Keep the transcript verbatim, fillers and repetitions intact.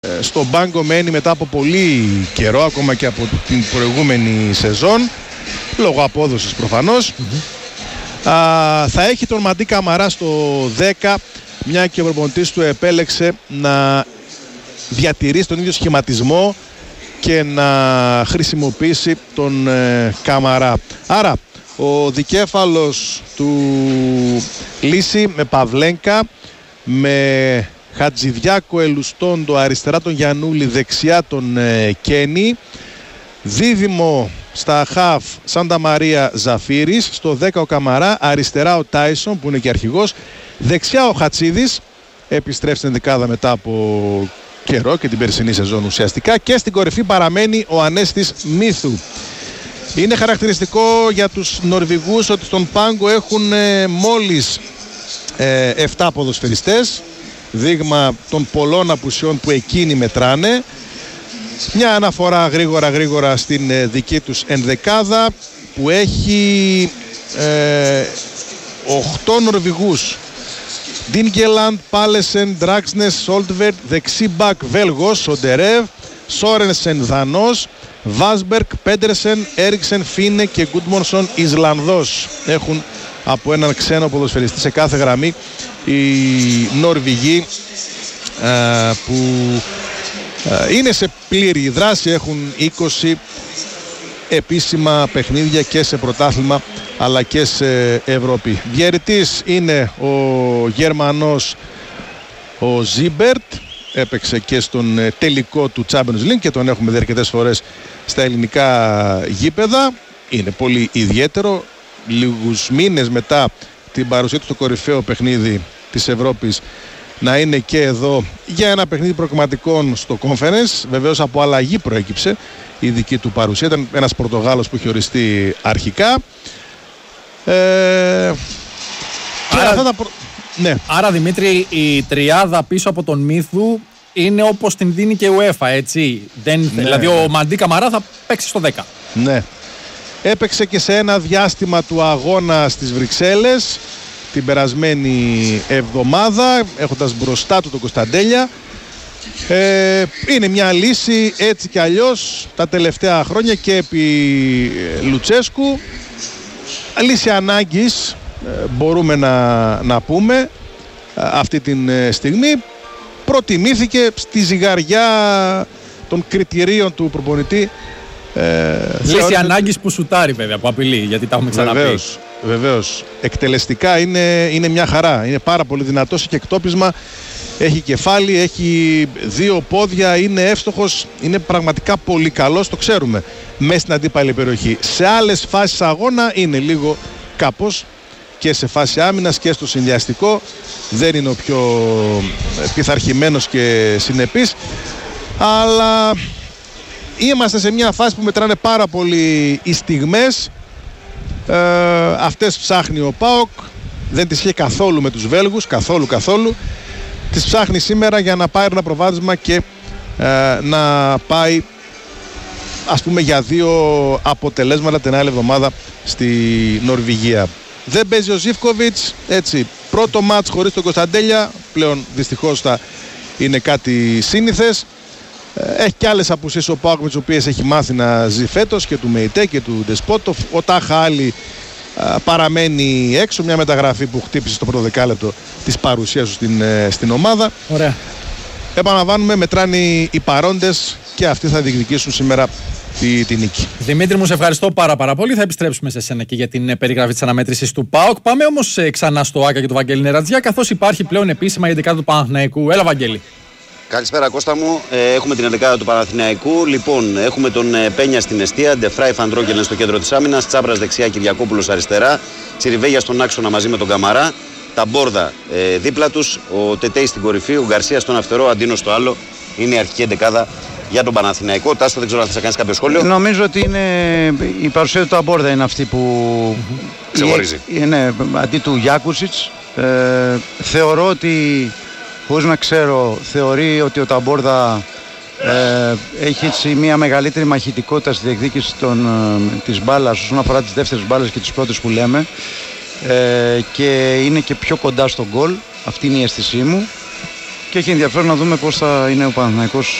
στον πάγκο μένει μετά από πολύ καιρό, ακόμα και από την προηγούμενη σεζόν, λόγω απόδοσης προφανώς. Mm-hmm. Α, θα έχει τον Μαντί Καμαρά στο δέκα, μια και ο προπονητής του επέλεξε να διατηρήσει τον ίδιο σχηματισμό και να χρησιμοποιήσει τον ε, Καμαρά. Άρα ο δικέφαλος του λύσει με Παυλένκα, με Χατζηδιάκο Ελουστόντο αριστερά, τον Γιαννούλη δεξιά, τον ε, Κένι. Δίδυμο στα χαφ Σάντα Μαρία Ζαφύρης, στο δέκα ο Καμαρά, αριστερά ο Τάισον που είναι και αρχηγός, δεξιά ο Χατσίδης, επιστρέφει στην δεκάδα μετά από καιρό και την περσινή σεζόν ουσιαστικά, και στην κορυφή παραμένει ο Ανέστης Μίθου. Είναι χαρακτηριστικό για τους Νορβηγούς ότι στον πάγκο έχουν ε, μόλις ε, επτά ποδοσφαιριστές, δείγμα των πολλών απουσιών που εκείνοι μετράνε. Μια αναφορά γρήγορα γρήγορα στην ε, δική τους ενδεκάδα που έχει ε, οκτώ Νορβηγούς. Ντίνγκελαντ, Πάλεσεν, Ντράξνες, Σόλτβερτ, δεξί μπακ Βέλγος, Σοντερεύ, Σόρενσεν Δανός, Βάσμπερκ, Πέντερσεν, Έριξεν, Φίνε και Γκούντμονσον Ισλανδός. Έχουν από έναν ξένο ποδοσφαιριστή σε κάθε γραμμή οι Νορβηγοί ε, που ε, είναι σε πλήρη δράση, έχουν είκοσι επίσημα παιχνίδια και σε πρωτάθλημα αλλά και σε Ευρώπη. Διαιτητής είναι ο Γερμανός ο Ζίμπερτ, έπαιξε και στον τελικό του Champions League και τον έχουμε δει αρκετές φορές στα ελληνικά γήπεδα. Είναι πολύ ιδιαίτερο λίγους μήνες μετά την παρουσία του στο κορυφαίο παιχνίδι της Ευρώπης να είναι και εδώ για ένα παιχνίδι προκριματικών στο Conference. Βεβαίως από αλλαγή προέκυψε η δική του παρουσία, ήταν ένας Πορτογάλος που είχε οριστεί αρχικά. Ε, άρα, αυτά τα προ... ναι. άρα Δημήτρη, η τριάδα πίσω από τον Μίθου είναι όπως την δίνει και η UEFA, έτσι? Δεν... Ναι. Δηλαδή ο Μαντί Καμαρά θα παίξει στο δέκα. Ναι. Έπαιξε και σε ένα διάστημα του αγώνα στις Βρυξέλλες την περασμένη εβδομάδα, έχοντας μπροστά του τον Κωνσταντέλια. Ε, είναι μια λύση έτσι κι αλλιώς τα τελευταία χρόνια και επί Λουτσέσκου. Λύση ανάγκης μπορούμε να, να πούμε αυτή την στιγμή. Προτιμήθηκε στη ζυγαριά των κριτηρίων του προπονητή. Ε, Λύση θεώρησε... ανάγκης που σουτάρει βέβαια, που απειλεί, γιατί τα έχουμε ξαναπεί. Βεβαίως, βεβαίως. Εκτελεστικά είναι, είναι μια χαρά. Είναι πάρα πολύ δυνατός και εκτόπισμα. Έχει κεφάλι, έχει δύο πόδια, είναι εύστοχος, είναι πραγματικά πολύ καλός, το ξέρουμε, μέσα στην αντίπαλη περιοχή. Σε άλλες φάσεις αγώνα είναι λίγο κάπως, και σε φάση άμυνας και στο συνδυαστικό δεν είναι ο πιο πειθαρχημένος και συνεπής, αλλά είμαστε σε μια φάση που μετράνε πάρα πολύ οι στιγμές. Ε, αυτές ψάχνει ο ΠΑΟΚ, δεν τις είχε καθόλου με τους Βέλγους, καθόλου καθόλου. Τις ψάχνει σήμερα για να πάρει ένα προβάδισμα και ε, να πάει, ας πούμε, για δύο αποτελέσματα την άλλη εβδομάδα στη Νορβηγία. Δεν παίζει ο Ζίβκοβιτς, έτσι, πρώτο μάτς χωρίς τον Κωνσταντέλια, πλέον δυστυχώς θα είναι κάτι σύνηθες. Έχει και άλλες απουσίες ο ΠΑΟΚ με τις οποίες έχει μάθει να ζει φέτος, και του Μεϊτέ και του Ντεσπότοφ. Ο Τάχα Άλλη παραμένει έξω, μια μεταγραφή που χτύπησε στο πρώτο δεκάλεπτο της παρουσίας του στην, στην ομάδα. Ωραία. Επαναλαμβάνουμε, μετράνε οι παρόντες και αυτοί θα διεκδικήσουν σήμερα τη, τη νίκη. Δημήτρη, μου σε ευχαριστώ πάρα, πάρα πολύ. Θα επιστρέψουμε σε σένα και για την περιγραφή της αναμέτρησης του ΠΑΟΚ. Πάμε όμως ξανά στο Άκα και του Βαγγέλη Νερατζιά, καθώς υπάρχει πλέον επίσημα η εντεκάδα του Παναθηναϊκού. Έλα, Βαγγέλη. Καλησπέρα, Κώστα μου. Ε, έχουμε την εντεκάδα του Παναθηναϊκού. Λοιπόν, έχουμε τον ε, Πένια στην εστία, Ντεφράι Φαντρόκελεν στο κέντρο της άμυνας, Τσάπρας δεξιά, Κυριακόπουλος αριστερά, Τσιριβέγια στον άξονα μαζί με τον Καμαρά, τα Μπόρδα ε, δίπλα τους, ο Τετέι στην κορυφή, ο Γκαρσία στον αριστερό, Αντίνο στο άλλο. Είναι η αρχική εντεκάδα για τον Παναθηναϊκό. Τάστο, δεν ξέρω αν θα κάνεις κάποιο σχόλιο. Νομίζω ότι είναι η παρουσία του Ταμπόρδα είναι αυτή που ξεχωρίζει. Είναι αντί του Γιάκουσιτς. Ε, θεωρώ ότι, χωρίς να ξέρω, θεωρεί ότι ο Ταμπόρδα ε, έχει έτσι μια μεγαλύτερη μαχητικότητα στη διεκδίκηση των, ε, της μπάλας όσον αφορά τις δεύτερες μπάλες και τις πρώτες που λέμε, ε, και είναι και πιο κοντά στον γκολ. Αυτή είναι η αίσθησή μου. και έχει ενδιαφέρον να δούμε πώς θα είναι ο Παναθηναϊκός